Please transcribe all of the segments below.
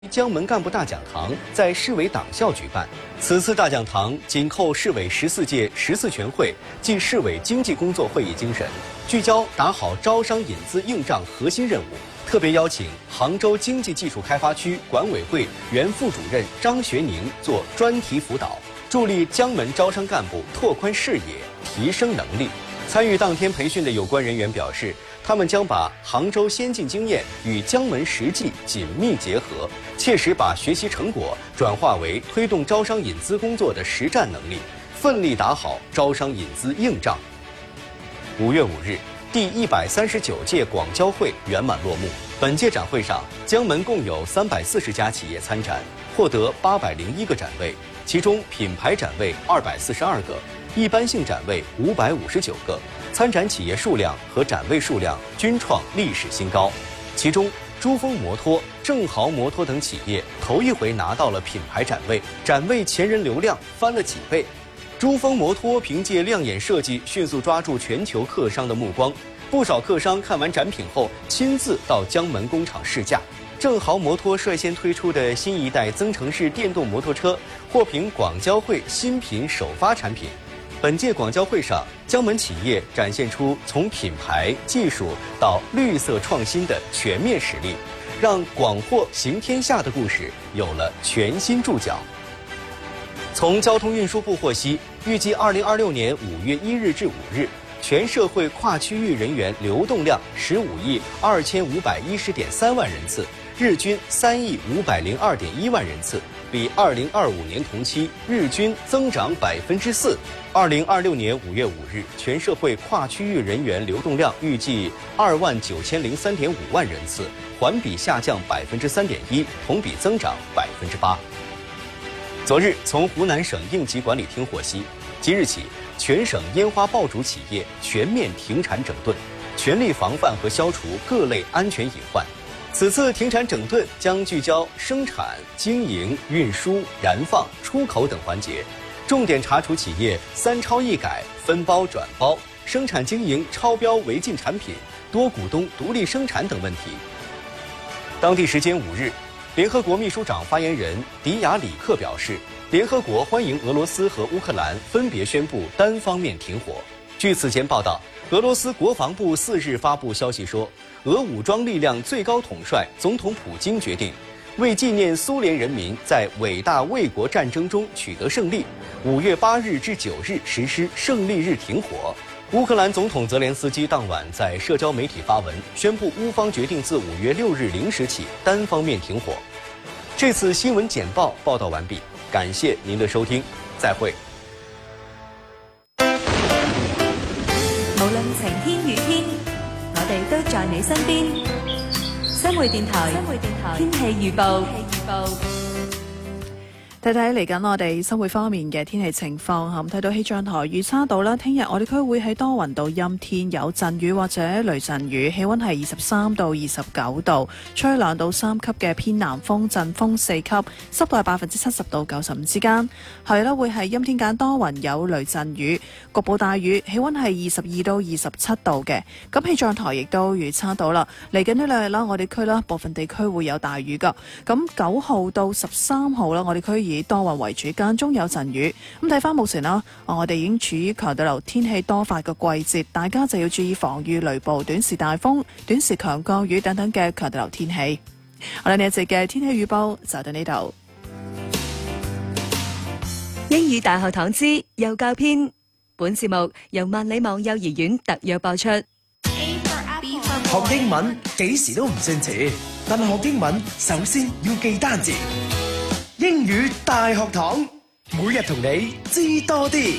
江门干部大讲堂在市委党校举办。此次大讲堂紧扣市委14届14全会暨市委经济工作会议精神，聚焦打好招商引资硬仗核心任务，特别邀请杭州经济技术开发区管委会原副主任张学宁做专题辅导，助力江门招商干部拓宽视野、提升能力。参与当天培训的有关人员表示，他们将把杭州先进经验与江门实际紧密结合，切实把学习成果转化为推动招商引资工作的实战能力，奋力打好招商引资硬仗。5月5日，第139届广交会圆满落幕。本届展会上，江门共有340家企业参展，获得801个展位，其中品牌展位242个，一般性展位559个，参展企业数量和展位数量均创历史新高。其中，珠峰摩托、正豪摩托等企业头一回拿到了品牌展位，展位前人流量翻了几倍。珠峰摩托凭借亮眼设计，迅速抓住全球客商的目光，不少客商看完展品后亲自到江门工厂试驾。正豪摩托率先推出的新一代增程式电动摩托车获评广交会新品首发产品。本届广交会上，江门企业展现出从品牌、技术到绿色创新的全面实力，让广货行天下的故事有了全新注脚。从交通运输部获悉，预计2026年5月1日至5日，全社会跨区域人员流动量15.2510.3万人次，日均3.502.1万人次，比2025年同期日均增长4%。2026年5月5日，全社会跨区域人员流动量预计29003.5万人次，环比下降3.1%，同比增长8%。昨日，从湖南省应急管理厅获悉，即日起，全省烟花爆竹企业全面停产整顿，全力防范和消除各类安全隐患。此次停产整顿将聚焦生产、经营、运输、燃放、出口等环节，重点查处企业3超1改、分包转包、生产经营超标违禁产品、多股东独立生产等问题。当地时间5日，联合国秘书长发言人迪亚里克表示，联合国欢迎俄罗斯和乌克兰分别宣布单方面停火。据此前报道，俄罗斯国防部4日发布消息说，俄武装力量最高统帅总统普京决定，为纪念苏联人民在伟大卫国战争中取得胜利，5月8日至9日实施胜利日停火。乌克兰总统泽连斯基当晚在社交媒体发文，宣布乌方决定自5月6日0时起单方面停火。这次新闻简报报道完毕，感謝您的收聽，再會。 無論晴天雨天，我哋都在你身邊。新匯電台天氣預報。 睇睇嚟緊我哋新會方面嘅天氣情況嚇，咁睇到氣象台預測到啦，聽日我哋區會喺多雲到陰天，有陣雨或者雷陣雨，氣溫係23到29度，吹2到3級嘅偏南風，陣風4級，濕度係70%到95%之間。係啦，會係陰天間多雲有雷陣雨，局部大雨，氣溫係22到27度嘅。咁氣象台亦都預測到啦，嚟緊呢2日啦，我哋區啦部分地區會有大雨㗎。咁9號到13號啦，我哋區以多雲為主，間中有陣雨。咁睇翻目前啦，我哋已經處於強對流天氣多發嘅季節，大家就要注意防禦雷暴、短時大風、短時強降雨等等嘅強對流天氣。我哋呢一節嘅天氣預報就到呢度。 英語大學堂之幼教篇，本節目由萬里網幼兒園特約播出。 學英文幾時都唔算遲，但係學英文首先要記單字。英語大學堂，每日同你知多啲。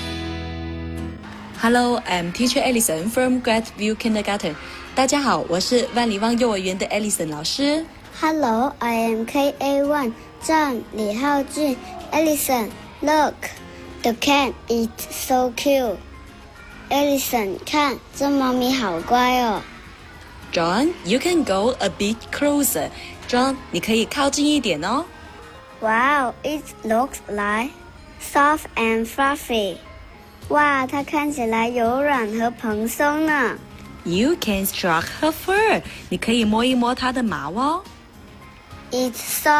Hello, I'm Teacher Ellison from Gradview Kindergarten. 大家好，我是万里望幼兒園的 Ellison 老師。 Hello, I am KA1 Zhang Li Haojun. Ellison, look, the cat is so cute. Ellison, 看，这猫咪好乖哦。 John, you can go a bit closer. John, 你可以靠近一點哦。 Wow, it looks like soft and fluffy. 哇，它看起来柔软和蓬松呢。 You can stroke her fur. 你可以摸一摸她的毛哦。 It's so